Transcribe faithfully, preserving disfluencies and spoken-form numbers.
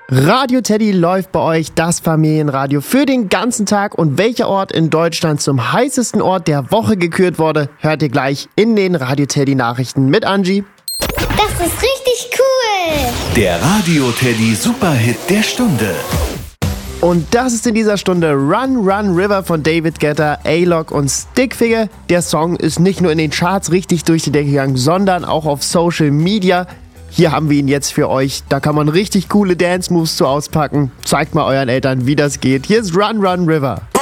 Radio Teddy läuft bei euch, das Familienradio für den ganzen Tag. Und welcher Ort in Deutschland zum heißesten Ort der Woche gekürt wurde, hört ihr gleich in den Radio Teddy Nachrichten mit Angie. Das ist richtig cool! Der Radio Teddy Superhit der Stunde. Und das ist in dieser Stunde Run Run River von David Guetta, A-Lock und Stickfigure. Der Song ist nicht nur in den Charts richtig durch die Decke gegangen, sondern auch auf Social Media. Hier haben wir ihn jetzt für euch. Da kann man richtig coole Dance-Moves zu auspacken. Zeigt mal euren Eltern, wie das geht. Hier ist Run Run River.